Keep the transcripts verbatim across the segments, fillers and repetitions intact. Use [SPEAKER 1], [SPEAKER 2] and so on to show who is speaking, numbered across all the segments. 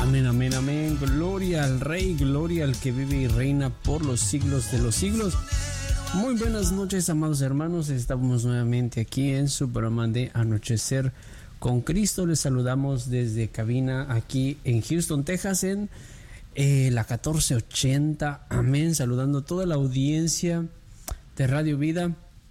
[SPEAKER 1] Amén, amén, amén. Gloria al Rey, gloria al que vive y reina por los siglos de los siglos. Muy buenas noches, amados hermanos. Estamos nuevamente aquí en su programa de Anochecer con Cristo. Les saludamos desde cabina aquí en Houston, Texas, en eh, la catorce ochenta. Amén. Saludando a toda la audiencia de Radio Vida,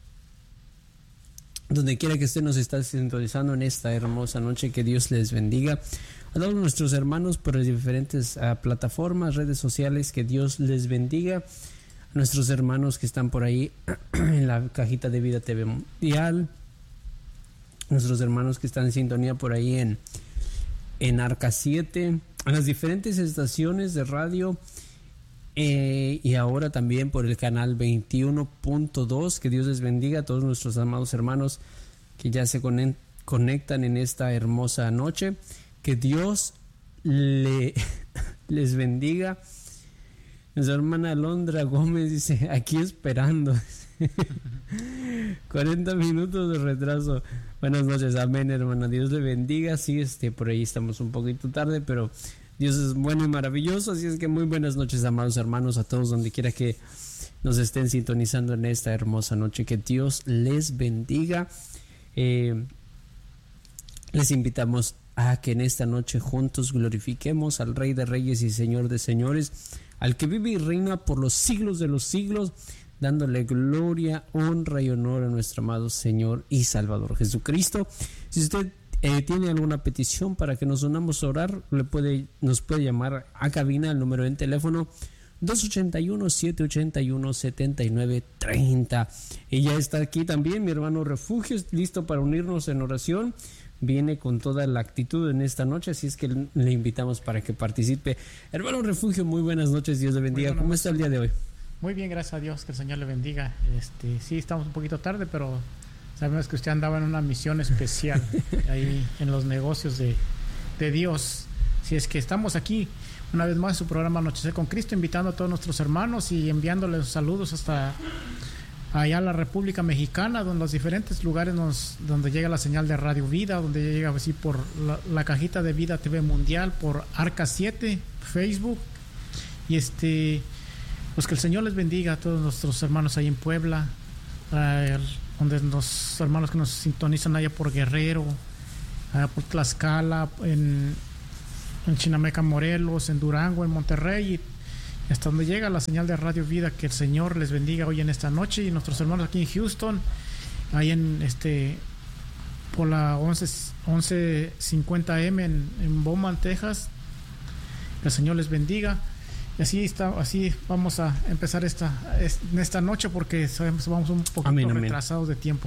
[SPEAKER 1] donde quiera que usted nos está sintonizando en esta hermosa noche. Que Dios les bendiga. A todos nuestros hermanos por las diferentes uh, plataformas, redes sociales, que Dios les bendiga. A nuestros hermanos que están por ahí en la cajita de Vida T V Mundial. Nuestros hermanos que están en sintonía por ahí en, en Arca siete. A las diferentes estaciones de radio. Eh, y ahora también por el canal veintiuno punto dos. Que Dios les bendiga a todos nuestros amados hermanos que ya se conen- conectan en esta hermosa noche. Que Dios le, les bendiga. Nuestra hermana Alondra Gómez dice, aquí esperando. cuarenta minutos de retraso. Buenas noches, amén, hermana. Dios le bendiga. Sí, este, por ahí estamos un poquito tarde, pero Dios es bueno y maravilloso. Así es que muy buenas noches, amados hermanos, a todos donde quiera que nos estén sintonizando en esta hermosa noche. Que Dios les bendiga. Eh, les invitamos a que en esta noche juntos glorifiquemos al Rey de Reyes y Señor de Señores, al que vive y reina por los siglos de los siglos, dándole gloria, honra y honor a nuestro amado Señor y Salvador Jesucristo. Si usted eh, tiene alguna petición para que nos unamos a orar, le puede, nos puede llamar a cabina al número en teléfono dos ochenta y uno, siete ochenta y uno, setenta y nueve treinta. Y ya está aquí también mi hermano Refugio, listo para unirnos en oración. Viene con toda la actitud en esta noche, así es que le invitamos para que participe. Hermano Refugio, muy buenas noches, Dios le bendiga. ¿Cómo está el día de hoy?
[SPEAKER 2] Muy bien, gracias a Dios, que el Señor le bendiga. Este, sí, estamos un poquito tarde, pero sabemos que usted andaba en una misión especial ahí en los negocios de, de Dios. Si es que estamos aquí una vez más en su programa Anochecer con Cristo, invitando a todos nuestros hermanos y enviándoles saludos hasta allá a la República Mexicana, donde los diferentes lugares nos, donde llega la señal de Radio Vida, donde llega así por la, la cajita de Vida T V Mundial, por Arca siete, Facebook. Y este, pues que el Señor les bendiga a todos nuestros hermanos ahí en Puebla, eh, donde los hermanos que nos sintonizan allá por Guerrero, allá por Tlaxcala, en, en Chinameca, Morelos, en Durango, en Monterrey, y hasta donde llega la señal de Radio Vida. Que el Señor les bendiga hoy en esta noche, y nuestros hermanos aquí en Houston, ahí en este por la once cincuenta eme en, en Beaumont, Texas. Que el Señor les bendiga. Y así está, así vamos a empezar esta en esta noche, porque sabemos vamos un poquito amén, retrasados amén. de tiempo.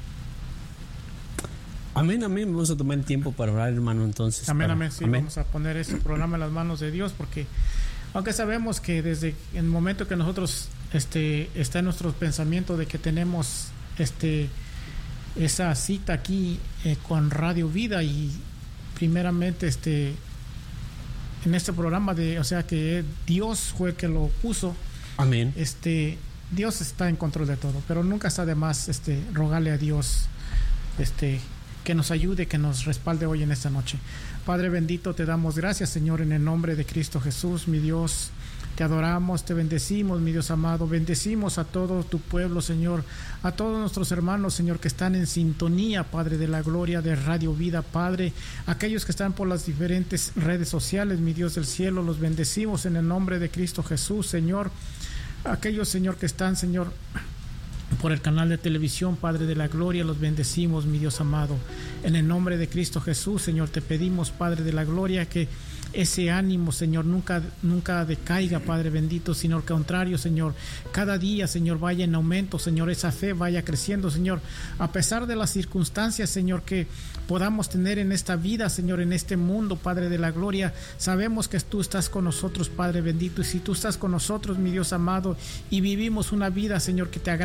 [SPEAKER 1] Amén, amén. Vamos a tomar el tiempo para orar, hermano, entonces.
[SPEAKER 2] Amén,
[SPEAKER 1] para...
[SPEAKER 2] amén. Sí,
[SPEAKER 1] amén.
[SPEAKER 2] Vamos a poner este programa en las manos de Dios, porque aunque sabemos que desde el momento que nosotros este está en nuestro pensamiento de que tenemos este esa cita aquí eh, con Radio Vida, y primeramente este en este programa de, o sea que Dios fue el que lo puso.
[SPEAKER 1] Amén.
[SPEAKER 2] Este Dios está en control de todo, pero nunca está de más este rogarle a Dios este que nos ayude, que nos respalde hoy en esta noche. Padre bendito, te damos gracias, Señor, en el nombre de Cristo Jesús, mi Dios. Te adoramos, te bendecimos, mi Dios amado. Bendecimos a todo tu pueblo, Señor, a todos nuestros hermanos, Señor, que están en sintonía, Padre de la gloria, de Radio Vida, Padre. Aquellos que están por las diferentes redes sociales, mi Dios del cielo, los bendecimos en el nombre de Cristo Jesús, Señor. Aquellos, Señor, que están, Señor, por el canal de televisión, Padre de la gloria, los bendecimos, mi Dios amado. En el nombre de Cristo Jesús, Señor, te pedimos, Padre de la gloria, que ese ánimo, Señor, nunca, nunca decaiga, Padre bendito, sino al contrario, Señor, cada día, Señor, vaya en aumento, Señor, esa fe vaya creciendo, Señor, a pesar de las circunstancias, Señor, que podamos tener en esta vida, Señor, en este mundo, Padre de la gloria. Sabemos que tú estás con nosotros, Padre bendito, y si tú estás con nosotros, mi Dios amado, y vivimos una vida, Señor, que te agrade,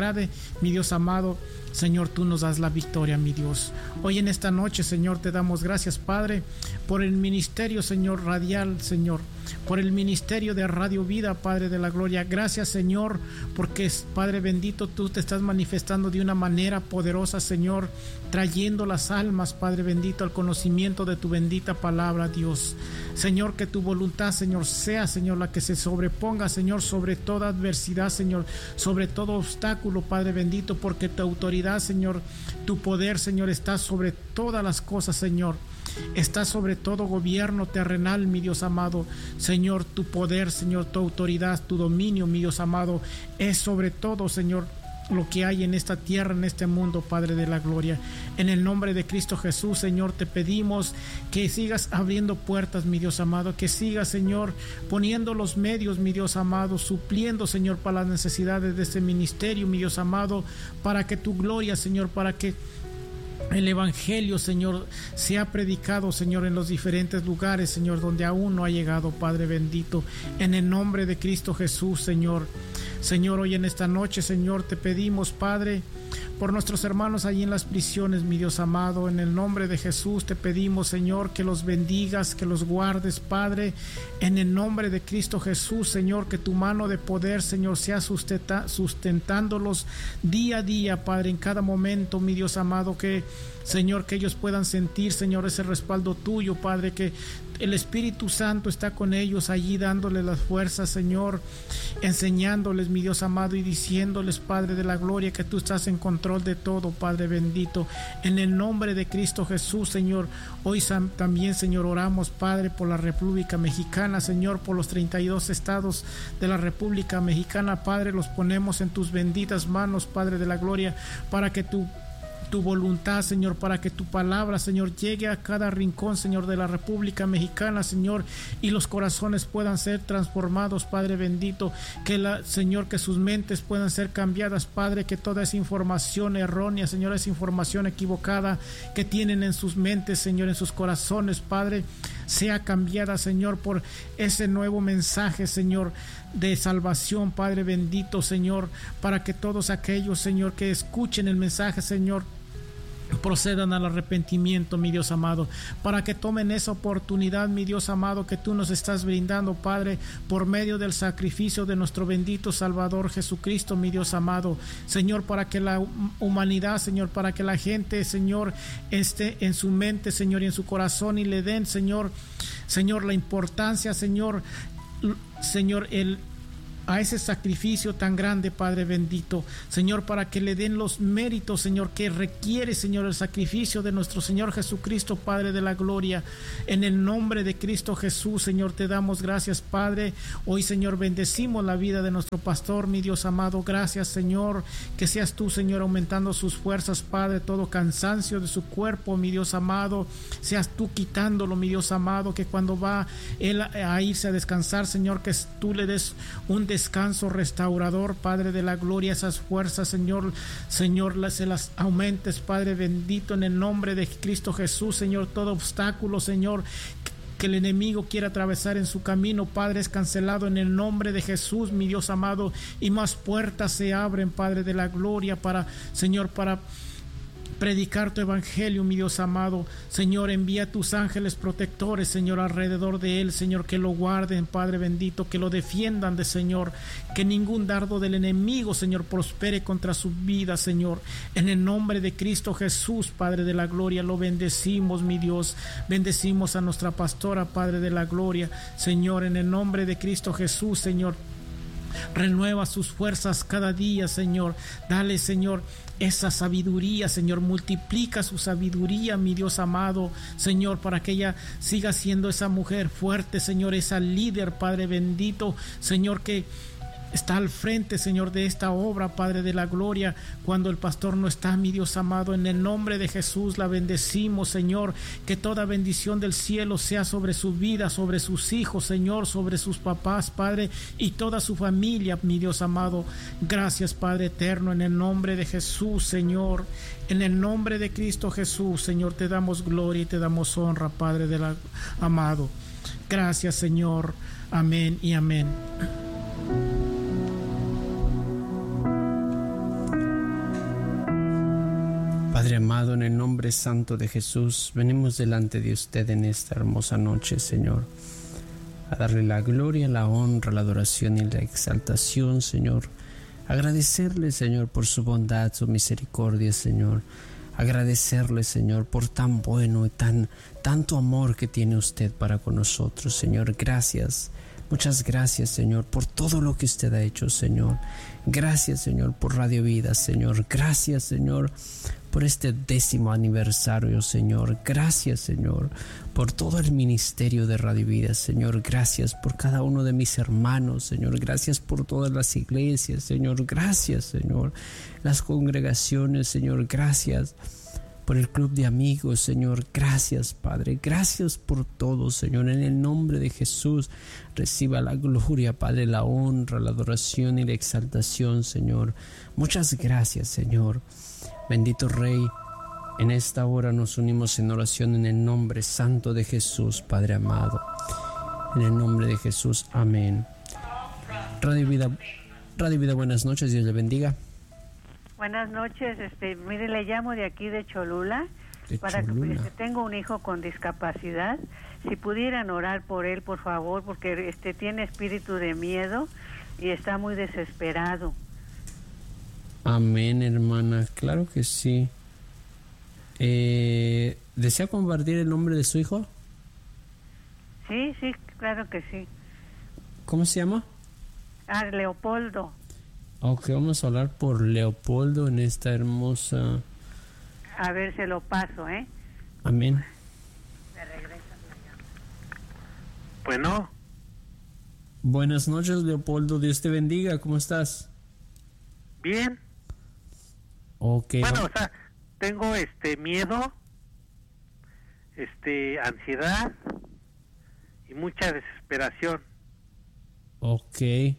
[SPEAKER 2] mi Dios amado, Señor, tú nos das la victoria, mi Dios. Hoy en esta noche, Señor, te damos gracias, Padre, por el ministerio, Señor, radial, Señor, por el ministerio de Radio Vida, Padre de la Gloria. Gracias, Señor, porque, Padre bendito, tú te estás manifestando de una manera poderosa, Señor, trayendo las almas, Padre bendito, al conocimiento de tu bendita palabra, Dios. Señor, que tu voluntad, Señor, sea, Señor, la que se sobreponga, Señor, sobre toda adversidad, Señor, sobre todo obstáculo, Padre bendito, porque tu autoridad, Señor, tu poder, Señor, está sobre todas las cosas, Señor. Está sobre todo gobierno terrenal, mi Dios amado. Señor, tu poder, Señor, tu autoridad, tu dominio, mi Dios amado, es sobre todo, Señor, lo que hay en esta tierra, en este mundo, Padre de la Gloria. En el nombre de Cristo Jesús, Señor, te pedimos que sigas abriendo puertas, mi Dios amado, que sigas, Señor, poniendo los medios, mi Dios amado, supliendo, Señor, para las necesidades de este ministerio, mi Dios amado, para que tu gloria, Señor, para que el Evangelio, Señor, se ha predicado, Señor, en los diferentes lugares, Señor, donde aún no ha llegado, Padre bendito. En el nombre de Cristo Jesús, Señor. Señor, hoy en esta noche, Señor, te pedimos, Padre, por nuestros hermanos allí en las prisiones, mi Dios amado. En el nombre de Jesús te pedimos, Señor, que los bendigas, que los guardes, Padre. En el nombre de Cristo Jesús, Señor, que tu mano de poder, Señor, sea sustenta, sustentándolos día a día, Padre, en cada momento, mi Dios amado, que, Señor, que ellos puedan sentir, Señor, ese respaldo tuyo, Padre, que el Espíritu Santo está con ellos allí dándoles las fuerzas, Señor, enseñándoles, mi Dios amado, y diciéndoles, Padre de la Gloria, que tú estás en control de todo, Padre bendito. En el nombre de Cristo Jesús, Señor, hoy también, Señor, oramos, Padre, por la República Mexicana, Señor, por los treinta y dos estados de la República Mexicana, Padre, los ponemos en tus benditas manos, Padre de la Gloria, para que tú tu voluntad, Señor, para que tu palabra, Señor, llegue a cada rincón, Señor, de la República Mexicana, Señor, y los corazones puedan ser transformados, Padre bendito, que la, Señor, que sus mentes puedan ser cambiadas, Padre, que toda esa información errónea, Señor, esa información equivocada que tienen en sus mentes, Señor, en sus corazones, Padre, sea cambiada, Señor, por ese nuevo mensaje, Señor, de salvación, Padre bendito, Señor, para que todos aquellos, Señor, que escuchen el mensaje, Señor, procedan al arrepentimiento, mi Dios amado, para que tomen esa oportunidad, mi Dios amado, que tú nos estás brindando, Padre, por medio del sacrificio de nuestro bendito Salvador Jesucristo, mi Dios amado, Señor, para que la humanidad, Señor, para que la gente, Señor, esté en su mente, Señor, y en su corazón, y le den, Señor, Señor, la importancia, Señor, Señor, el a ese sacrificio tan grande, Padre bendito, Señor, para que le den los méritos, Señor, que requiere, Señor, el sacrificio de nuestro Señor Jesucristo, Padre de la Gloria. En el nombre de Cristo Jesús, Señor, te damos gracias, Padre. Hoy, Señor, bendecimos la vida de nuestro pastor, mi Dios amado. Gracias, Señor, que seas tú, Señor, aumentando sus fuerzas, Padre, todo cansancio de su cuerpo, mi Dios amado, seas tú quitándolo, mi Dios amado, que cuando va él a irse a descansar, Señor, que tú le des un descanso restaurador, Padre de la Gloria, esas fuerzas, Señor, Señor, las, se las aumentes, Padre bendito, en el nombre de Cristo Jesús, Señor, todo obstáculo, Señor, que el enemigo quiera atravesar en su camino, Padre, es cancelado en el nombre de Jesús, mi Dios amado, y más puertas se abren, Padre de la Gloria, para, Señor, para predicar tu evangelio, mi Dios amado. Señor, envía tus ángeles protectores, Señor, alrededor de él, Señor, que lo guarden, Padre bendito, que lo defiendan de, Señor, que ningún dardo del enemigo, Señor, prospere contra su vida, Señor. En el nombre de Cristo Jesús, Padre de la Gloria, lo bendecimos, mi Dios. Bendecimos a nuestra pastora, Padre de la Gloria, Señor, en el nombre de Cristo Jesús, Señor. Renueva sus fuerzas cada día, Señor. Dale, Señor, esa sabiduría, Señor. Multiplica su sabiduría, mi Dios amado, Señor, para que ella siga siendo esa mujer fuerte, Señor, esa líder, Padre bendito, Señor, que está al frente, Señor, de esta obra, Padre de la Gloria, cuando el pastor no está, mi Dios amado. En el nombre de Jesús la bendecimos, Señor, que toda bendición del cielo sea sobre su vida, sobre sus hijos, Señor, sobre sus papás, Padre, y toda su familia, mi Dios amado. Gracias, Padre eterno, en el nombre de Jesús, Señor, en el nombre de Cristo Jesús, Señor, te damos gloria y te damos honra, Padre de la amado. Gracias, Señor. Amén y amén.
[SPEAKER 1] Padre amado, en el nombre santo de Jesús, venimos delante de usted en esta hermosa noche, Señor, a darle la gloria, la honra, la adoración y la exaltación, Señor. Agradecerle, Señor, por su bondad, su misericordia, Señor. Agradecerle, Señor, por tan bueno y tan tanto amor que tiene usted para con nosotros, Señor. Gracias. Muchas gracias, Señor, por todo lo que usted ha hecho, Señor. Gracias, Señor, por Radio Vida, Señor. Gracias, Señor, por este décimo aniversario, Señor. Gracias, Señor, por todo el ministerio de Radio Vida, Señor. Gracias por cada uno de mis hermanos, Señor. Gracias por todas las iglesias, Señor. Gracias, Señor. Las congregaciones, Señor. Gracias por el club de amigos, Señor. Gracias, Padre. Gracias por todo, Señor. En el nombre de Jesús, reciba la gloria, Padre, la honra, la adoración y la exaltación, Señor. Muchas gracias, Señor. Bendito Rey, en esta hora nos unimos en oración en el nombre santo de Jesús, Padre amado. En el nombre de Jesús, amén. Radio Vida, Radio Vida, buenas noches, Dios le bendiga.
[SPEAKER 3] Buenas noches, este, mire, le llamo de aquí de Cholula,
[SPEAKER 1] de
[SPEAKER 3] para
[SPEAKER 1] Cholula.
[SPEAKER 3] que este, tengo un hijo con discapacidad, si pudieran orar por él, por favor, porque este tiene espíritu de miedo y está muy desesperado.
[SPEAKER 1] Amén, hermana, claro que sí. Eh, ¿Desea compartir el nombre de su hijo?
[SPEAKER 3] Sí, sí, claro que sí.
[SPEAKER 1] ¿Cómo se llama?
[SPEAKER 3] Ah, Leopoldo.
[SPEAKER 1] Ok, vamos a hablar por Leopoldo en esta hermosa...
[SPEAKER 3] A ver, se lo paso, ¿eh?
[SPEAKER 1] Amén.
[SPEAKER 3] Me regresa la llamada.
[SPEAKER 4] Bueno.
[SPEAKER 1] Buenas noches, Leopoldo. Dios te bendiga. ¿Cómo estás?
[SPEAKER 4] Bien.
[SPEAKER 1] Ok.
[SPEAKER 4] Bueno, o sea, tengo este miedo, este ansiedad y mucha desesperación.
[SPEAKER 1] Ok.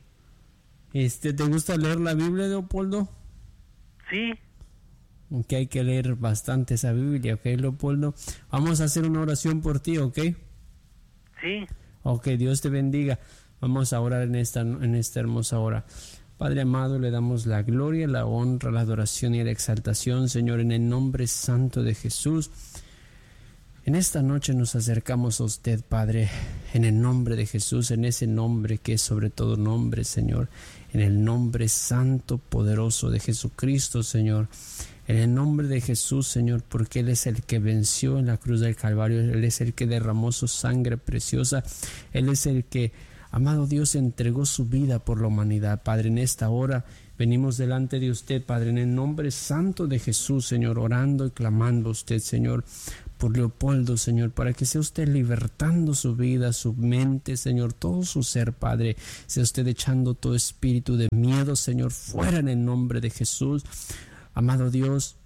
[SPEAKER 1] Este, ¿te gusta leer la Biblia, Leopoldo?
[SPEAKER 4] Sí.
[SPEAKER 1] Ok, hay que leer bastante esa Biblia, ok, Leopoldo. Vamos a hacer una oración por ti, ¿ok?
[SPEAKER 4] Sí.
[SPEAKER 1] Ok, Dios te bendiga. Vamos a orar en esta, en esta hermosa hora. Padre amado, le damos la gloria, la honra, la adoración y la exaltación, Señor, en el nombre santo de Jesús. En esta noche nos acercamos a usted, Padre, en el nombre de Jesús, en ese nombre que es sobre todo nombre, Señor, en el nombre santo, poderoso de Jesucristo, Señor, en el nombre de Jesús, Señor, porque Él es el que venció en la cruz del Calvario, Él es el que derramó su sangre preciosa, Él es el que, amado Dios, entregó su vida por la humanidad. Padre, en esta hora venimos delante de usted, Padre, en el nombre santo de Jesús, Señor, orando y clamando a usted, Señor, por Leopoldo, Señor, para que sea usted libertando su vida, su mente, Señor, todo su ser, Padre, sea usted echando todo espíritu de miedo, Señor, fuera en el nombre de Jesús, amado Dios,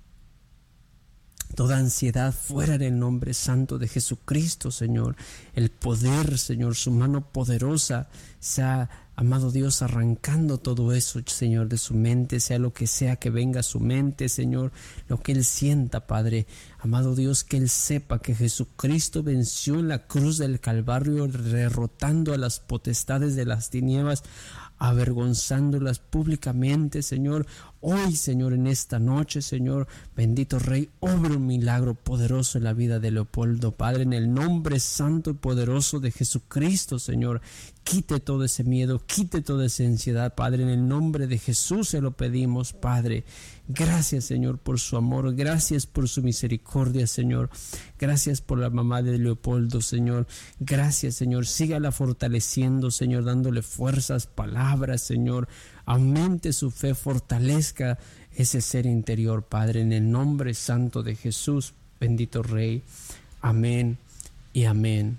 [SPEAKER 1] toda ansiedad fuera en el nombre santo de Jesucristo, Señor, el poder, Señor, su mano poderosa, sea, amado Dios, arrancando todo eso, Señor, de su mente, sea lo que sea que venga a su mente, Señor, lo que Él sienta, Padre, amado Dios, que Él sepa que Jesucristo venció en la cruz del Calvario, derrotando a las potestades de las tinieblas, avergonzándolas públicamente, Señor. Hoy, Señor, en esta noche, Señor, bendito Rey, obra un milagro poderoso en la vida de Leopoldo, Padre, en el nombre santo y poderoso de Jesucristo, Señor. Quite todo ese miedo, quite toda esa ansiedad, Padre, en el nombre de Jesús se lo pedimos, Padre. Gracias, Señor, por su amor, gracias por su misericordia, Señor. Gracias por la mamá de Leopoldo, Señor. Gracias, Señor. Sígala fortaleciendo, Señor, dándole fuerzas, palabras, Señor. Aumente su fe, fortalezca ese ser interior, Padre, en el nombre santo de Jesús, bendito Rey. Amén y amén.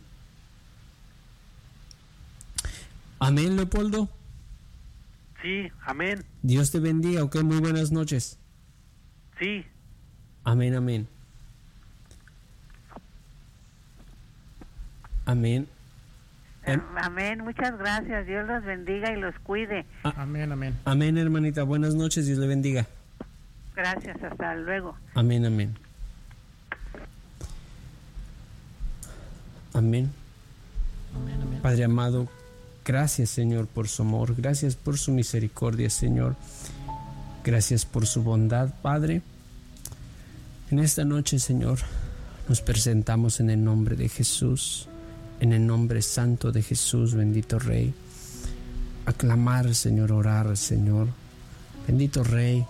[SPEAKER 1] Amén, Leopoldo.
[SPEAKER 4] Sí, amén.
[SPEAKER 1] Dios te bendiga, ok, muy buenas noches.
[SPEAKER 4] Sí.
[SPEAKER 1] Amén, amén. Amén.
[SPEAKER 3] Amén, muchas gracias, Dios los bendiga y los cuide.
[SPEAKER 1] Ah,
[SPEAKER 2] amén, amén.
[SPEAKER 1] Amén, hermanita, buenas noches, Dios le bendiga.
[SPEAKER 3] Gracias, hasta luego.
[SPEAKER 1] Amén, amén. Amén.
[SPEAKER 2] Amén, amén.
[SPEAKER 1] Padre amado, gracias, Señor, por su amor, gracias por su misericordia, Señor. Gracias por su bondad, Padre. En esta noche, Señor, nos presentamos en el nombre de Jesús, en el nombre santo de Jesús, bendito Rey. Aclamar, Señor, orar, Señor, bendito Rey,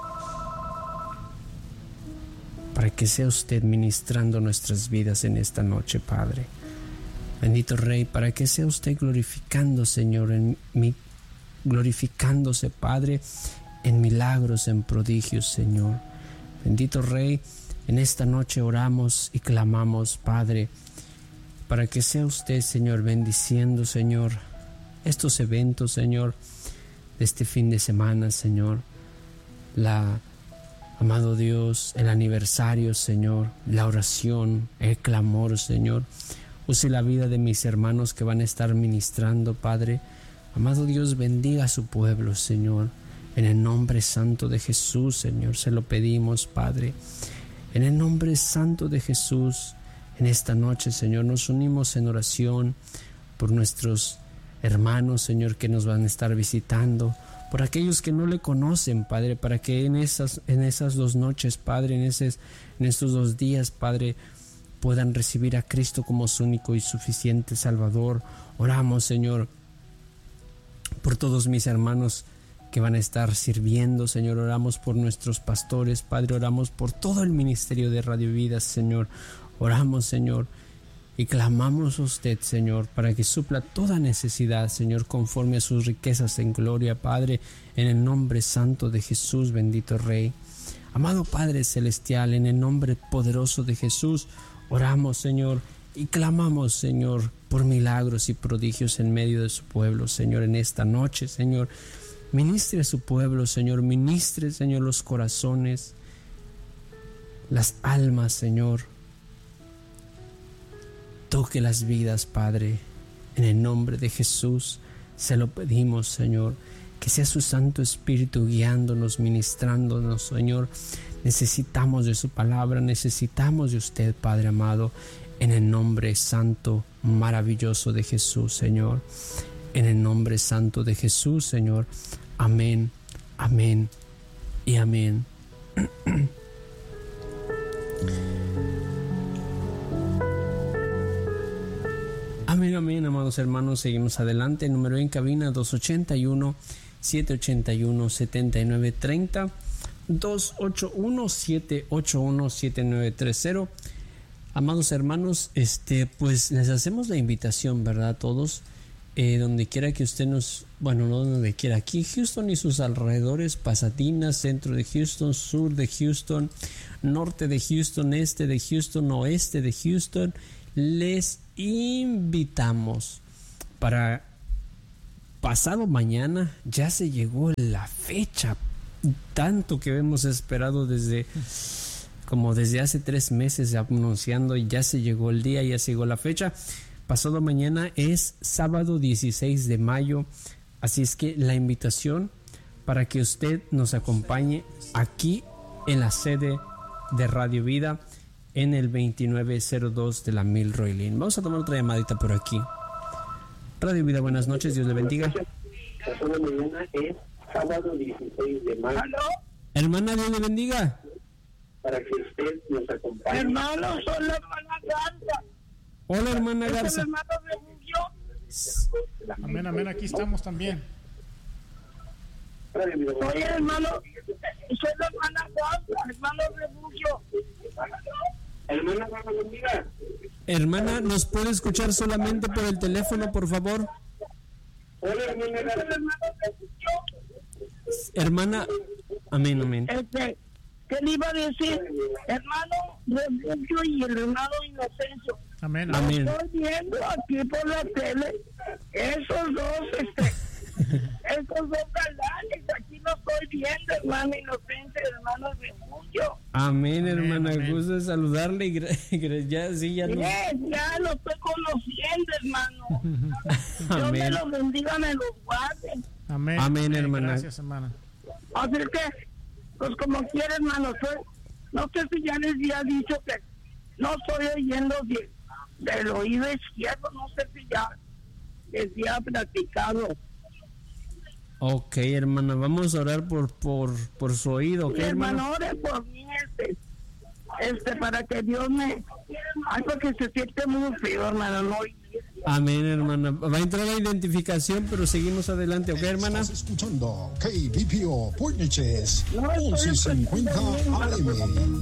[SPEAKER 1] para que sea usted ministrando nuestras vidas en esta noche, Padre. Bendito Rey, para que sea usted glorificando, Señor, en mi, glorificándose, Padre, en milagros, en prodigios, Señor. Bendito Rey, en esta noche oramos y clamamos, Padre, para que sea usted, Señor, bendiciendo, Señor, estos eventos, Señor, de este fin de semana, Señor. La, amado Dios, el aniversario, Señor, la oración, el clamor, Señor. Use la vida de mis hermanos que van a estar ministrando, Padre. Amado Dios, bendiga a su pueblo, Señor. En el nombre santo de Jesús, Señor, se lo pedimos, Padre. En el nombre santo de Jesús, en esta noche, Señor, nos unimos en oración por nuestros hermanos, Señor, que nos van a estar visitando, por aquellos que no le conocen, Padre, para que en esas, en esas dos noches, Padre, en, esos, en estos dos días, Padre, puedan recibir a Cristo como su único y suficiente Salvador. Oramos, Señor, por todos mis hermanos que van a estar sirviendo, Señor. Oramos por nuestros pastores, Padre. Oramos por todo el ministerio de Radio Vida, Señor. Oramos, Señor, y clamamos a usted, Señor, para que supla toda necesidad, Señor, conforme a sus riquezas en gloria, Padre, en el nombre santo de Jesús, bendito Rey. Amado Padre Celestial, en el nombre poderoso de Jesús, oramos, Señor, y clamamos, Señor, por milagros y prodigios en medio de su pueblo, Señor, en esta noche, Señor. Ministre a su pueblo, Señor. Ministre, Señor, los corazones, las almas, Señor. Toque las vidas, Padre. En el nombre de Jesús se lo pedimos, Señor. Que sea su Santo Espíritu guiándonos, ministrándonos, Señor. Necesitamos de su palabra, necesitamos de usted, Padre amado. En el nombre santo, maravilloso de Jesús, Señor. En el nombre santo de Jesús, Señor. Amén, amén y amén. Amén, amén, amados hermanos. Seguimos adelante. El número en cabina dos ochenta y uno, siete ochenta y uno, setenta y nueve treinta. dos ochenta y uno, siete ochenta y uno, siete nueve treinta. Amados hermanos, este, pues les hacemos la invitación, ¿verdad? Todos. Eh, donde quiera que usted nos, bueno, no donde quiera, aquí Houston y sus alrededores, Pasadena, centro de Houston, sur de Houston, norte de Houston, este de Houston, oeste de Houston, les invitamos para pasado mañana. Ya se llegó la fecha, tanto que hemos esperado desde como desde hace tres meses anunciando, y ya se llegó el día, ya se llegó la fecha. Pasado mañana es sábado dieciséis de mayo, así es que la invitación para que usted nos acompañe aquí en la sede de Radio Vida en el veintinueve cero dos de la Milroy Lane. Vamos a tomar otra llamadita por aquí. Radio Vida, buenas noches, Dios le bendiga.
[SPEAKER 5] Pasado mañana es sábado dieciséis de mayo.
[SPEAKER 1] Hermana, Dios le bendiga.
[SPEAKER 5] Para que usted nos acompañe.
[SPEAKER 6] Hermano, soy la hermana Garza.
[SPEAKER 1] Hola, hermana
[SPEAKER 6] Es
[SPEAKER 1] Garza.
[SPEAKER 6] el hermano Refugio.
[SPEAKER 2] Amén, amén, aquí estamos también.
[SPEAKER 6] Soy el hermano, soy la hermana Garza, hermano Refugio.
[SPEAKER 5] Hermana Garza, bendiga.
[SPEAKER 1] Hermana, ¿nos puede escuchar solamente por el teléfono, por favor?
[SPEAKER 5] Hola, hermana
[SPEAKER 6] Es el
[SPEAKER 5] Garza.
[SPEAKER 6] hermano Refugio.
[SPEAKER 1] Hermana, amén, amén.
[SPEAKER 6] Este, ¿qué le iba a decir? Hermano Refugio y el hermano Inocencio.
[SPEAKER 2] Amén.
[SPEAKER 1] Amén.
[SPEAKER 6] Estoy viendo aquí por la tele esos dos, este, esos dos galanes. Aquí los estoy viendo, hermano Inocencio y hermano Refugio.
[SPEAKER 1] Amén,
[SPEAKER 2] Amén,
[SPEAKER 1] hermana,
[SPEAKER 2] amén.
[SPEAKER 1] gusto de saludarle y gra- gra- ya, sí, ya no.
[SPEAKER 6] Yes, ya lo estoy conociendo, hermano. Dios
[SPEAKER 1] Amén.
[SPEAKER 6] me los bendiga, me los guarde.
[SPEAKER 2] Amén.
[SPEAKER 1] Amén, hermana.
[SPEAKER 2] Gracias, hermana.
[SPEAKER 6] Así que, pues como quiera, hermano, soy, no sé si ya les había dicho que no estoy oyendo de, del oído izquierdo, no sé si ya les había platicado.
[SPEAKER 1] Ok, hermana, vamos a orar por por, por su oído, ¿ok,
[SPEAKER 6] Mi
[SPEAKER 1] hermana?
[SPEAKER 6] hermano, ore por mí, este, este, para que Dios me... Ay, porque se siente muy feo, hermano, no.
[SPEAKER 1] Amén, hermana. Va a entrar la identificación, pero seguimos adelante, ¿ok, hermana?
[SPEAKER 7] Estás escuchando K B P O Porniches,
[SPEAKER 6] No, estoy
[SPEAKER 7] once cincuenta A M.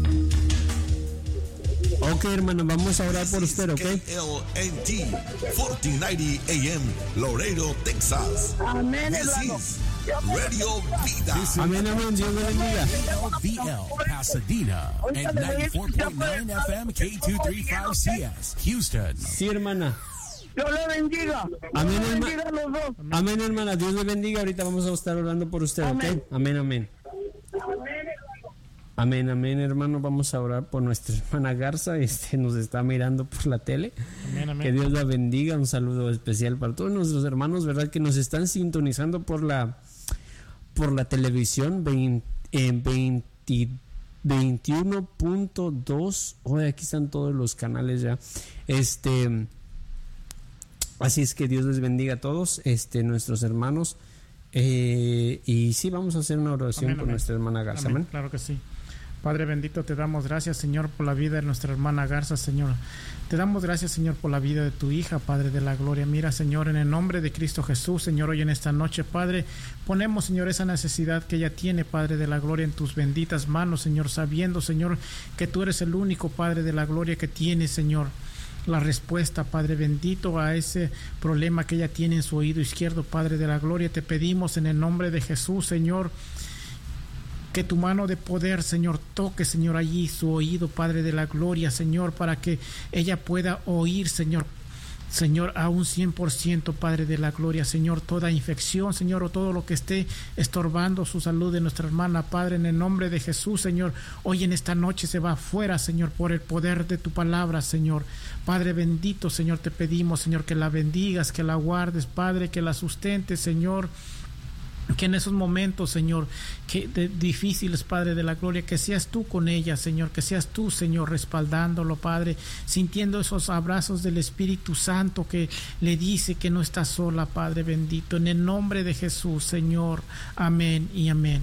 [SPEAKER 1] Ok, hermano, vamos a orar por usted, ¿ok?
[SPEAKER 8] K L N T cuatorcientos noventa A M, Laredo, Texas.
[SPEAKER 6] Amén,
[SPEAKER 8] This
[SPEAKER 6] hermano.
[SPEAKER 8] is Radio Vida.
[SPEAKER 1] Amén, amén, Dios le bendiga.
[SPEAKER 9] V L Pasadena and ninety-four point nine F M K two thirty-five C S Houston.
[SPEAKER 1] Sí, hermana.
[SPEAKER 6] Dios le bendiga.
[SPEAKER 1] Amén,
[SPEAKER 6] Dios le
[SPEAKER 1] herma-
[SPEAKER 6] bendiga a los dos.
[SPEAKER 1] Amén, hermana, Dios le bendiga. Ahorita vamos a estar orando por usted, ¿ok?
[SPEAKER 6] Amén.
[SPEAKER 1] Amén, amén. Amén, amén, hermano. Vamos a orar por nuestra hermana Garza. Este nos está mirando por la tele.
[SPEAKER 2] Amén, amén.
[SPEAKER 1] Que Dios la bendiga. Un saludo especial para todos nuestros hermanos, ¿verdad? Que nos están sintonizando por la por la televisión veinte, en veinte, veintiuno punto dos. Hoy aquí están todos los canales ya. Este, así es que Dios les bendiga a todos, este, nuestros hermanos. Eh, y sí, vamos a hacer una oración
[SPEAKER 2] Amén,
[SPEAKER 1] por
[SPEAKER 2] amén.
[SPEAKER 1] nuestra hermana Garza.
[SPEAKER 2] Amén,
[SPEAKER 1] Amén.
[SPEAKER 2] claro que sí. Padre bendito, te damos gracias, Señor, por la vida de nuestra hermana Garza, Señor. Te damos gracias, Señor, por la vida de tu hija, Padre de la gloria. Mira, Señor, en el nombre de Cristo Jesús, Señor, hoy en esta noche, Padre, ponemos, Señor, esa necesidad que ella tiene, Padre de la gloria, en tus benditas manos, Señor, sabiendo, Señor, que tú eres el único, Padre de la gloria, que tiene, Señor, la respuesta, Padre bendito, a ese problema que ella tiene en su oído izquierdo, Padre de la gloria. Te pedimos en el nombre de Jesús, Señor, que tu mano de poder, Señor, toque, Señor, allí su oído, Padre de la gloria, Señor, para que ella pueda oír, Señor, Señor, a un cien por ciento, Padre de la gloria, Señor, toda infección, Señor, o todo lo que esté estorbando su salud de nuestra hermana, Padre, en el nombre de Jesús, Señor, hoy en esta noche se va afuera, Señor, por el poder de tu palabra, Señor. Padre bendito, Señor, te pedimos, Señor, que la bendigas, que la guardes, Padre, que la sustentes, Señor, que en esos momentos, Señor, que de, difíciles, Padre de la gloria, que seas tú con ella, Señor, que seas tú, Señor, respaldándolo, Padre, sintiendo esos abrazos del Espíritu Santo que le dice que no está sola, Padre bendito, en el nombre de Jesús, Señor, amén y amén.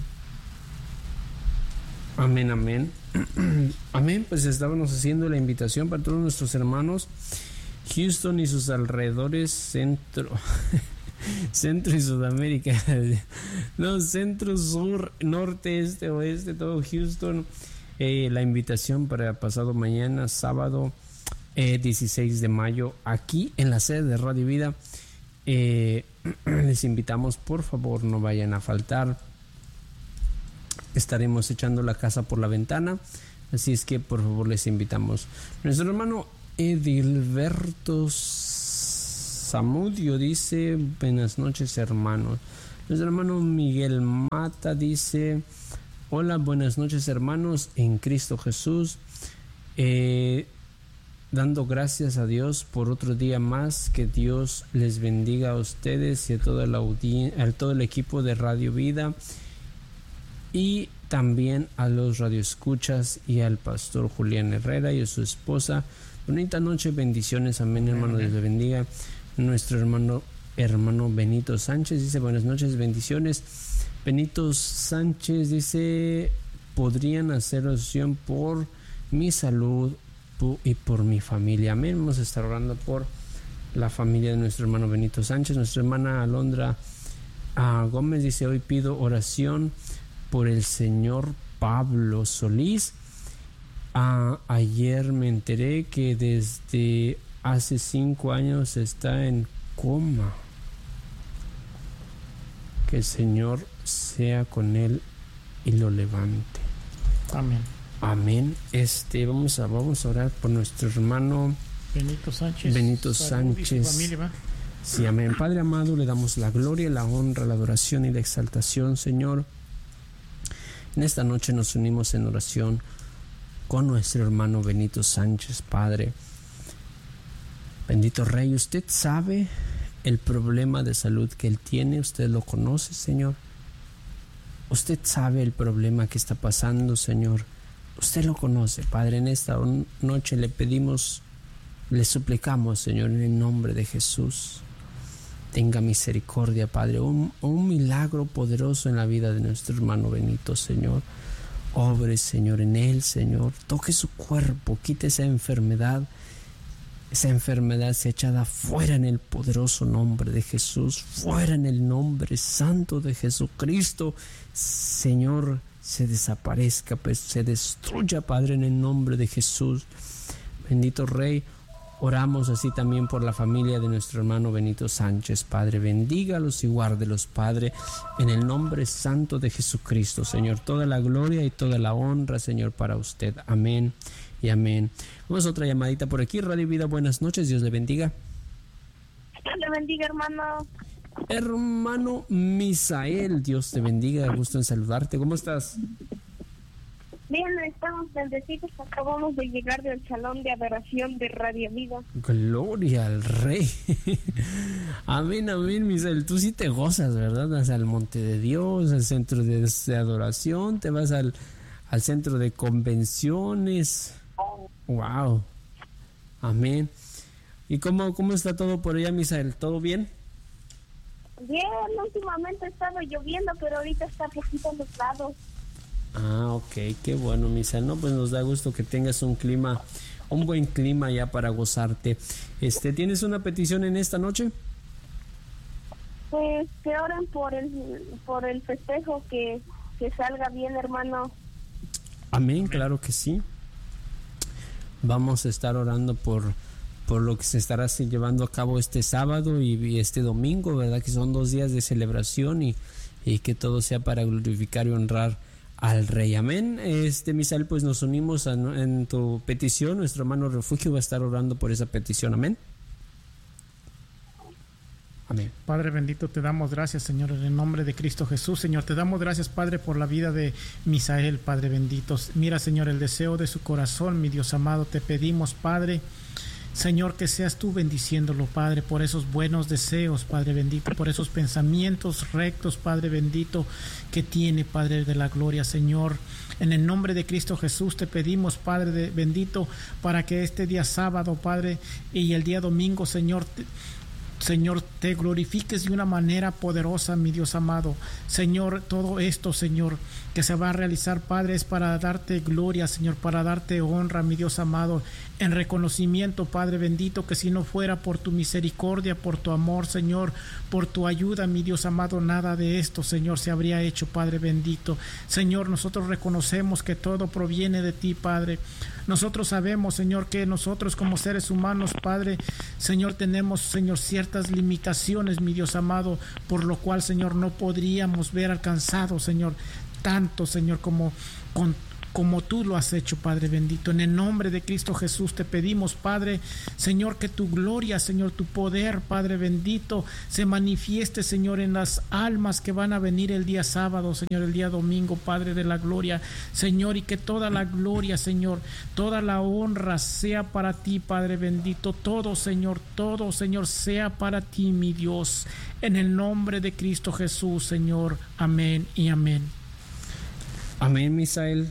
[SPEAKER 1] Amén, amén. Amén, pues estábamos haciendo la invitación para todos nuestros hermanos Houston y sus alrededores, centro Centro y Sudamérica, no, centro, sur, norte, este, oeste, todo Houston. Eh, la invitación para pasado mañana, sábado eh, dieciséis de mayo, aquí en la sede de Radio Vida. Eh, les invitamos, por favor, no vayan a faltar. Estaremos echando la casa por la ventana, así es que por favor les invitamos. Nuestro hermano Edilberto Zamudio dice: buenas noches, hermanos. Nuestro hermano Miguel Mata dice: hola, buenas noches, hermanos en Cristo Jesús, eh, dando gracias a Dios por otro día más. Que Dios les bendiga a ustedes y a toda la audien- a todo el equipo de Radio Vida, y también a los radioescuchas y al pastor Julián Herrera y a su esposa. Bonita noche, bendiciones, amén, hermano, Dios le bendiga. Nuestro hermano hermano Benito Sánchez dice: buenas noches, bendiciones. Benito Sánchez dice: podrían hacer oración por mi salud y por mi familia. Amén. Vamos a estar orando por la familia de nuestro hermano Benito Sánchez. Nuestra hermana Alondra uh, Gómez dice: hoy pido oración por el señor Pablo Solís. Uh, ayer me enteré que desde hace cinco años está en coma. Que el Señor sea con él y lo levante.
[SPEAKER 2] Amén.
[SPEAKER 1] Amén. Este, vamos a, vamos a orar por nuestro hermano
[SPEAKER 2] Benito Sánchez.
[SPEAKER 1] Benito
[SPEAKER 2] Salud y su
[SPEAKER 1] Sánchez.
[SPEAKER 2] familia, ¿va?
[SPEAKER 1] Sí, amén. Padre amado, le damos la gloria, la honra, la adoración y la exaltación, Señor. En esta noche nos unimos en oración con nuestro hermano Benito Sánchez, Padre. Bendito Rey, usted sabe el problema de salud que él tiene, usted lo conoce, Señor. Usted sabe el problema que está pasando, Señor. Usted lo conoce, Padre. En esta noche le pedimos, le suplicamos, Señor, en el nombre de Jesús, tenga misericordia, Padre, un, un milagro poderoso en la vida de nuestro hermano Benito, Señor. obre, Señor, en él, Señor. Toque su cuerpo, quite esa enfermedad. Esa enfermedad sea echada fuera en el poderoso nombre de Jesús, fuera en el nombre santo de Jesucristo. Señor, se desaparezca, pues se destruya, Padre, en el nombre de Jesús. Bendito Rey, oramos así también por la familia de nuestro hermano Benito Sánchez, Padre. Bendígalos y guárdelos, Padre, en el nombre santo de Jesucristo, Señor. Toda la gloria y toda la honra, Señor, para usted. Amén y amén. Vamos a otra llamadita por aquí. Radio Vida, buenas noches, Dios le bendiga.
[SPEAKER 10] Dios le bendiga, hermano.
[SPEAKER 1] Hermano Misael, Dios te bendiga, gusto en saludarte. ¿Cómo estás?
[SPEAKER 10] Bien, estamos bendecidos. Acabamos de llegar del salón de adoración de Radio Vida.
[SPEAKER 1] Gloria al Rey. Amén, amén, Misael. Tú sí te gozas, ¿verdad? Vas al Monte de Dios, al centro de, de adoración, te vas al, al centro de convenciones. Wow. Amén. ¿Y cómo, cómo está todo por allá, Misael? ¿Todo bien?
[SPEAKER 10] Bien, últimamente ha estado lloviendo, pero ahorita está poquito nublado.
[SPEAKER 1] Ah, ok, qué bueno, Misael. No, pues nos da gusto que tengas un clima, un buen clima ya para gozarte. Este, ¿tienes una petición en esta noche?
[SPEAKER 10] Pues que oren por el por el festejo, que, que salga bien, hermano.
[SPEAKER 1] Amén, claro que sí. Vamos a estar orando por por lo que se estará llevando a cabo este sábado y, y este domingo, ¿verdad? Que son dos días de celebración y, y que todo sea para glorificar y honrar al Rey. Amén. Este, Misael, pues nos unimos a, en tu petición. Nuestro hermano Refugio va a estar orando por esa petición. Amén. Amén.
[SPEAKER 2] Padre bendito, te damos gracias, Señor, en el nombre de Cristo Jesús. Señor, te damos gracias, Padre, por la vida de Misael, Padre bendito. Mira, Señor, el deseo de su corazón, mi Dios amado, te pedimos, Padre, Señor, que seas tú bendiciéndolo, Padre, por esos buenos deseos, Padre bendito, por esos pensamientos rectos, Padre bendito, que tiene, Padre de la gloria, Señor. En el nombre de Cristo Jesús te pedimos, Padre de, bendito, para que este día sábado, Padre, y el día domingo, Señor, te, Señor, te glorifiques de una manera poderosa, mi Dios amado. Señor, todo esto, Señor, que se va a realizar, Padre, es para darte gloria, Señor, para darte honra, mi Dios amado, en reconocimiento, Padre bendito, que si no fuera por tu misericordia, por tu amor, Señor, por tu ayuda, mi Dios amado, nada de esto, Señor, se habría hecho, Padre bendito. Señor, nosotros reconocemos que todo proviene de ti, Padre. Nosotros sabemos, Señor, que nosotros como seres humanos, Padre, Señor, tenemos, Señor, ciertas limitaciones, mi Dios amado, por lo cual, Señor, no podríamos ver alcanzado, Señor, tanto, Señor, como con como tú lo has hecho, Padre bendito. En el nombre de Cristo Jesús te pedimos, Padre, Señor, que tu gloria, Señor, tu poder, Padre bendito, se manifieste, Señor, en las almas que van a venir el día sábado, Señor, el día domingo, Padre de la gloria, Señor, y que toda la gloria, Señor, toda la honra sea para ti, Padre bendito. Todo, Señor, todo, Señor, sea para ti, mi Dios. En el nombre de Cristo Jesús, Señor. Amén y amén.
[SPEAKER 1] Amén, Misael.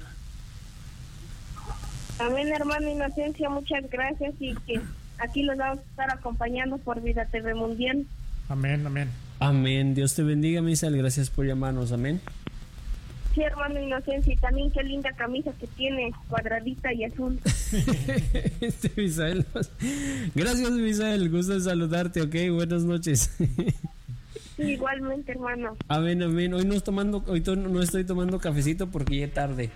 [SPEAKER 10] Amén, hermano Inocencia, muchas gracias, y que aquí los vamos a estar acompañando por Vida T V Mundial.
[SPEAKER 2] Amén, amén.
[SPEAKER 1] Amén, Dios te bendiga, Misael, gracias por llamarnos, amén.
[SPEAKER 10] Sí, hermano Inocencia, y también qué linda camisa que tiene, cuadradita y azul.
[SPEAKER 1] Este Misael, gracias, Misael, gusto en saludarte, ok, buenas noches.
[SPEAKER 10] Sí, igualmente, hermano.
[SPEAKER 1] Amén, amén, hoy no, tomando, hoy to, no estoy tomando cafecito porque ya es tarde.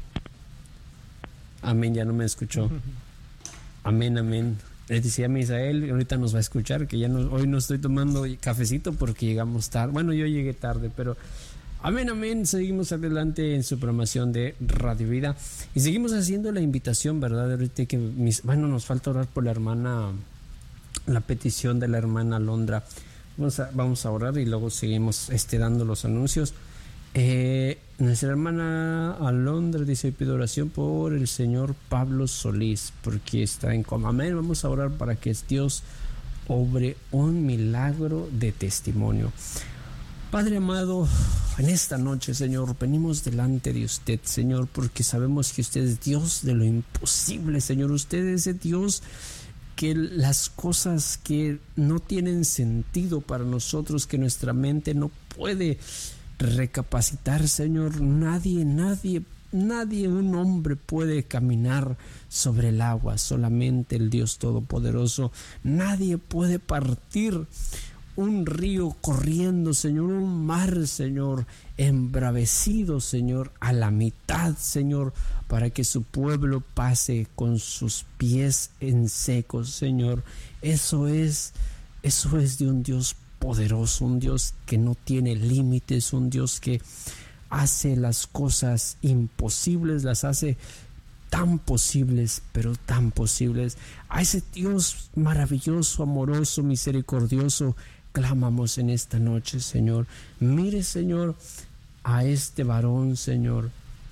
[SPEAKER 1] Amén, ya no me escuchó. Amén, amén. Le decía a Misael, ahorita nos va a escuchar, que ya no, hoy no estoy tomando cafecito porque llegamos tarde. Bueno, yo llegué tarde, pero amén, amén. Seguimos adelante en su programación de Radio Vida. Y seguimos haciendo la invitación, ¿verdad? Ahorita que, mis, bueno, nos falta orar por la hermana, la petición de la hermana Alondra. Vamos a, vamos a orar y luego seguimos este, dando los anuncios. Eh, nuestra hermana Alondra dice: hoy pido oración por el señor Pablo Solís porque está en coma. Amén. Vamos a orar para que Dios obre un milagro de testimonio. Padre amado, en esta noche, Señor, venimos delante de usted, Señor, porque sabemos que usted es Dios de lo imposible, Señor. Usted es el Dios que las cosas que no tienen sentido para nosotros, que nuestra mente no puede recapacitar, Señor, nadie, nadie nadie, un hombre puede caminar sobre el agua, solamente el Dios Todopoderoso. Nadie puede partir un río corriendo, Señor, un mar, Señor, embravecido, Señor, a la mitad, Señor, para que su pueblo pase con sus pies en seco, Señor. Eso es, eso es de un Dios poderoso, un Dios que no tiene límites, un Dios que hace las cosas imposibles, las hace tan posibles, pero tan posibles. A ese Dios maravilloso, amoroso, misericordioso, clamamos en esta noche, Señor. Mire, Señor, a este varón, Señor,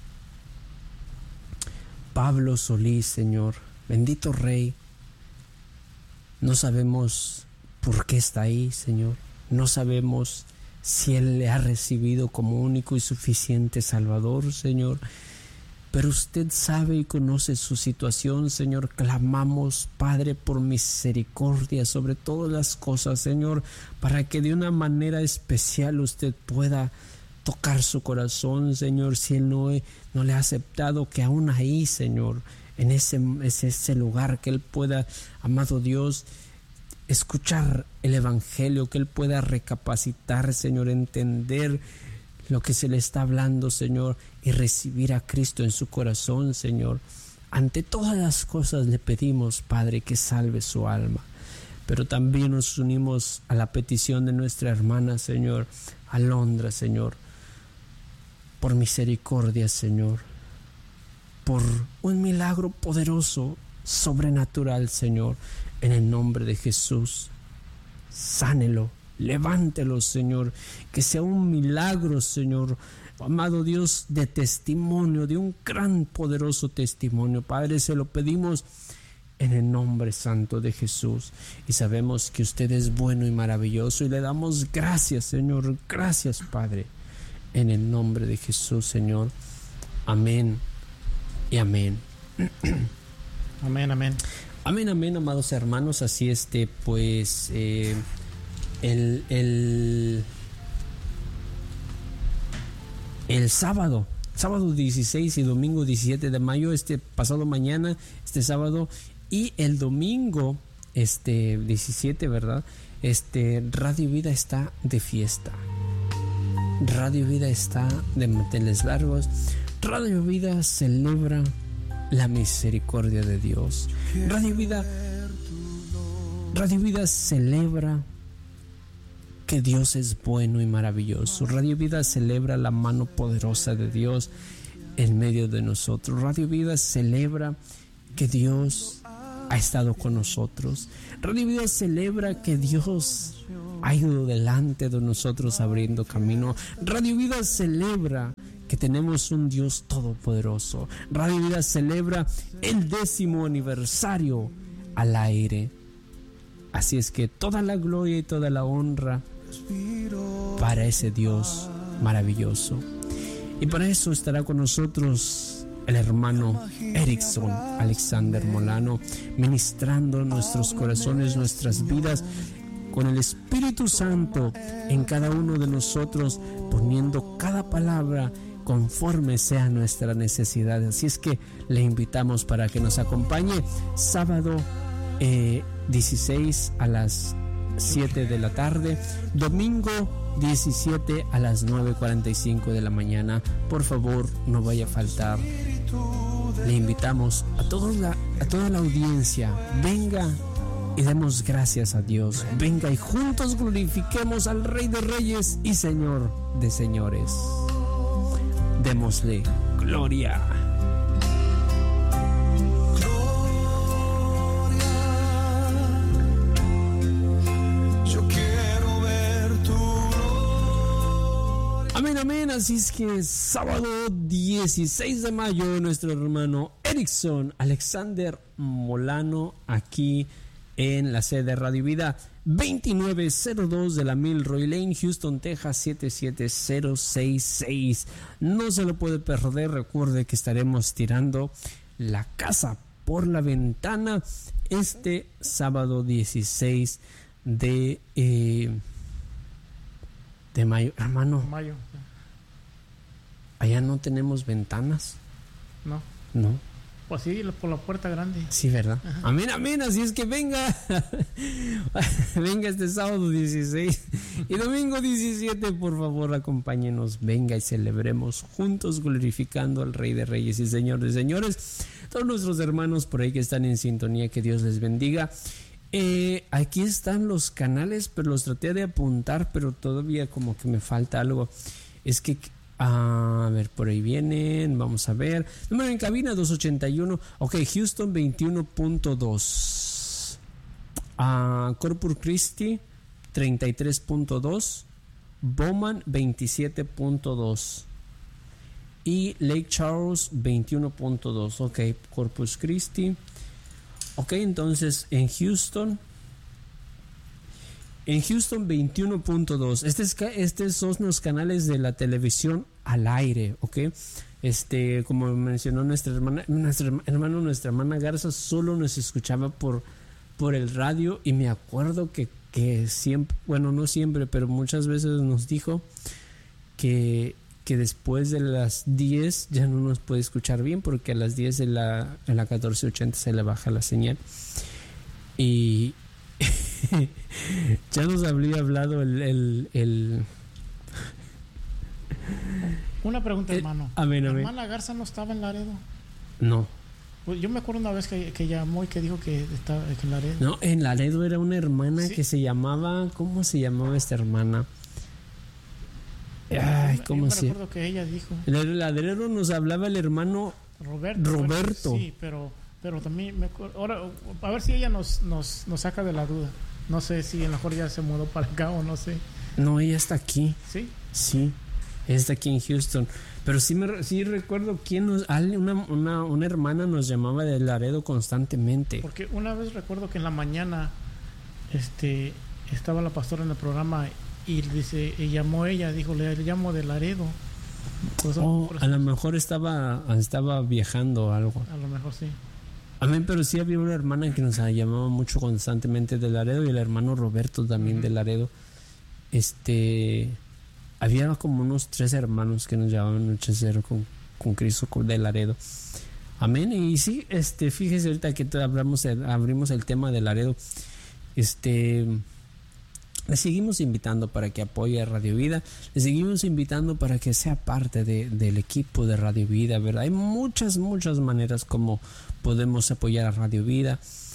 [SPEAKER 1] Pablo Solís, Señor, bendito Rey. No sabemos por qué está ahí, Señor. No sabemos si Él le ha recibido como único y suficiente Salvador, Señor. Pero usted sabe y conoce su situación, Señor. Clamamos, Padre, por misericordia sobre todas las cosas, Señor, para que de una manera especial usted pueda tocar su corazón, Señor. Si Él no, no le ha aceptado, que aún ahí, Señor, en ese, ese, ese lugar, que Él pueda, amado Dios, escuchar el Evangelio, que Él pueda recapacitar, Señor, entender lo que se le está hablando, Señor, y recibir a Cristo en su corazón, Señor. Ante todas las cosas le pedimos, Padre, que salve su alma. Pero también nos unimos a la petición de nuestra hermana, Señor, Alondra, Señor, por misericordia, Señor, por un milagro poderoso, sobrenatural, Señor, en el nombre de Jesús. Sánelo, levántelo, Señor, que sea un milagro, Señor, amado Dios, de testimonio, de un gran poderoso testimonio. Padre, se lo pedimos en el nombre santo de Jesús, y sabemos que usted es bueno y maravilloso, y le damos gracias, Señor. Gracias, Padre, en el nombre de Jesús, Señor. Amén y amén.
[SPEAKER 2] Amén, amén.
[SPEAKER 1] Amén, amén, amados hermanos. Así este, pues, eh, el, el, el sábado, sábado dieciséis y domingo diecisiete de mayo, este pasado mañana, este sábado y el domingo, este diecisiete, ¿verdad? Este, Radio Vida está de fiesta. Radio Vida está de manteles largos. Radio Vida celebra la misericordia de Dios. Radio Vida, Radio Vida celebra que Dios es bueno y maravilloso. Radio Vida celebra la mano poderosa de Dios en medio de nosotros. Radio Vida celebra que Dios ha estado con nosotros. Radio Vida celebra que Dios ha ido delante de nosotros abriendo camino. Radio Vida celebra que tenemos un Dios todopoderoso. Radio Vida celebra el décimo aniversario al aire. Así es que toda la gloria y toda la honra para ese Dios maravilloso. Y para eso estará con nosotros el hermano Erickson Alexander Molano, ministrando nuestros corazones, nuestras vidas, con el Espíritu Santo en cada uno de nosotros, poniendo cada palabra conforme sea nuestra necesidad. Así es que le invitamos para que nos acompañe sábado eh, dieciséis a las siete de la tarde, domingo diecisiete a las nueve cuarenta y cinco de la mañana. Por favor, no vaya a faltar. Le invitamos a, todos la, a toda la audiencia. Venga y demos gracias a Dios. Venga y juntos glorifiquemos al Rey de Reyes y Señor de Señores. Démosle gloria.
[SPEAKER 11] Yo quiero ver tu gloria.
[SPEAKER 1] Amén, amén. Así es que sábado dieciséis de mayo, nuestro hermano Erickson Alexander Molano, aquí en la sede de Radio Vida, veintinueve cero dos de la Milroy Lane, Houston, Texas, siete siete cero seis seis. No se lo puede perder. Recuerde que estaremos tirando la casa por la ventana este sábado dieciséis de, eh, de mayo. Hermano,
[SPEAKER 2] Mayo.
[SPEAKER 1] allá no tenemos ventanas.
[SPEAKER 2] No.
[SPEAKER 1] No.
[SPEAKER 2] Pues sí, por la puerta grande.
[SPEAKER 1] Sí, ¿verdad?
[SPEAKER 2] Ajá.
[SPEAKER 1] Amén, amén. Así es que venga. Venga este sábado dieciséis y domingo diecisiete, por favor, acompáñenos. Venga y celebremos juntos, glorificando al Rey de Reyes y Señor de Señores. Todos nuestros hermanos por ahí que están en sintonía, que Dios les bendiga. Eh, aquí están los canales, pero los traté de apuntar, pero todavía como que me falta algo. Es que... a ver, por ahí vienen, vamos a ver. Número en cabina dos ochenta y uno. Ok, Houston veintiuno punto dos. Uh, Corpus Christi treinta y tres punto dos. Bowman veintisiete punto dos. Y Lake Charles veintiuno punto dos. Ok, Corpus Christi. Ok, entonces en Houston... En Houston veintiuno punto dos. Este es, estos son los canales de la televisión al aire, ¿ok? Este, como mencionó nuestra hermana, nuestra hermano, nuestra hermana Garza, solo nos escuchaba por, por el radio, y me acuerdo que, que siempre, bueno, no siempre, pero muchas veces nos dijo que, que después de las diez ya no nos puede escuchar bien, porque a las diez de la, de la catorce ochenta se le baja la señal. Y ya nos habría hablado el, el, el...
[SPEAKER 2] Una pregunta, hermano.
[SPEAKER 1] A ver, a
[SPEAKER 2] ¿La
[SPEAKER 1] ver.
[SPEAKER 2] hermana Garza no estaba en Laredo?
[SPEAKER 1] No.
[SPEAKER 2] Pues yo me acuerdo una vez que, que llamó y que dijo que estaba en Laredo.
[SPEAKER 1] No, en Laredo era una hermana
[SPEAKER 2] ¿Sí?
[SPEAKER 1] que se llamaba... ¿Cómo se llamaba esta hermana? Ay,
[SPEAKER 2] yo,
[SPEAKER 1] ¿cómo
[SPEAKER 2] yo me
[SPEAKER 1] se...?
[SPEAKER 2] recuerdo que ella dijo...
[SPEAKER 1] En Laredo nos hablaba el hermano
[SPEAKER 2] Roberto.
[SPEAKER 1] Roberto.
[SPEAKER 2] Sí, pero... Pero también me acuerdo, ahora, a ver si ella nos, nos, nos saca de la duda. No sé si a lo mejor ya se mudó para acá o no sé.
[SPEAKER 1] No, ella está aquí.
[SPEAKER 2] ¿Sí?
[SPEAKER 1] Sí, ella está aquí en Houston. Pero sí, me, sí recuerdo quién nos... Una, una, una hermana nos llamaba de Laredo constantemente.
[SPEAKER 2] Porque una vez recuerdo que en la mañana este, estaba la pastora en el programa y dice, y llamó ella, dijo, le, le llamo de Laredo. Pues,
[SPEAKER 1] Oh,
[SPEAKER 2] por
[SPEAKER 1] a lo mejor estaba, estaba viajando o algo.
[SPEAKER 2] A lo mejor sí.
[SPEAKER 1] Amén, pero sí había una hermana que nos llamaba mucho constantemente de Laredo, y el hermano Roberto también uh-huh. de Laredo. Este, había como unos tres hermanos que nos llamaban Nochecero con, con Cristo de Laredo. Amén. Y sí, este, fíjese ahorita que abrimos el, abrimos el tema de Laredo. Este, le seguimos invitando para que apoye a Radio Vida. Le seguimos invitando para que sea parte de, del equipo de Radio Vida, ¿verdad? Hay muchas, muchas maneras como podemos apoyar a Radio Vida.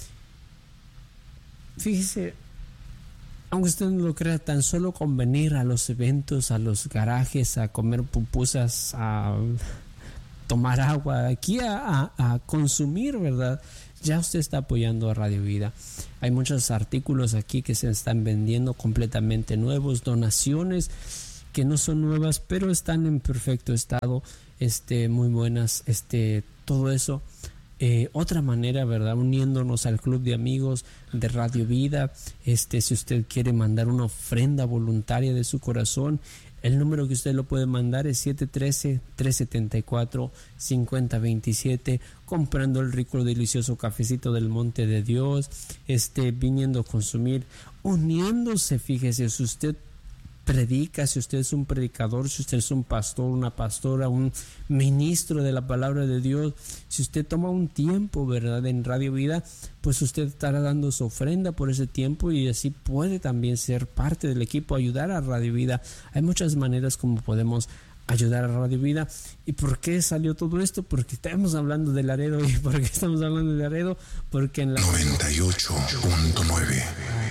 [SPEAKER 1] Fíjese, aunque usted no lo crea, tan solo con venir a los eventos, a los garajes, a comer pupusas, a tomar agua, aquí a, a, a consumir, ¿verdad? Ya usted está apoyando a Radio Vida. Hay muchos artículos aquí que se están vendiendo completamente nuevos, donaciones que no son nuevas, pero están en perfecto estado, este, muy buenas, este, todo eso. Eh, otra manera, ¿verdad? Uniéndonos al club de amigos de Radio Vida. Este, si usted quiere mandar una ofrenda voluntaria de su corazón, el número que usted lo puede mandar es siete uno tres, tres siete cuatro, cinco cero dos siete, comprando el rico delicioso cafecito del Monte de Dios, este, viniendo a consumir, uniéndose. Fíjese, si usted predica, si usted es un predicador, si usted es un pastor, una pastora, un ministro de la palabra de Dios, si usted toma un tiempo, ¿verdad?, en Radio Vida, pues usted estará dando su ofrenda por ese tiempo, y así puede también ser parte del equipo, ayudar a Radio Vida. Hay muchas maneras como podemos ayudar a Radio Vida. ¿Y por qué salió todo esto? Porque estamos hablando de Laredo. ¿Y por qué estamos hablando de Laredo? Porque en la
[SPEAKER 12] noventa y ocho punto nueve